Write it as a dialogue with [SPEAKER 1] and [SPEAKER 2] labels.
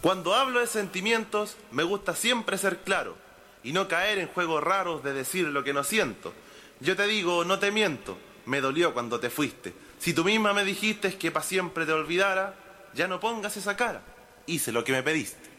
[SPEAKER 1] Cuando hablo de sentimientos, me gusta siempre ser claro y no caer en juegos raros de decir lo que no siento. Yo te digo, no te miento, me dolió cuando te fuiste. Si tú misma me dijiste que pa' siempre te olvidara, ya no pongas esa cara. Hice lo que me pediste.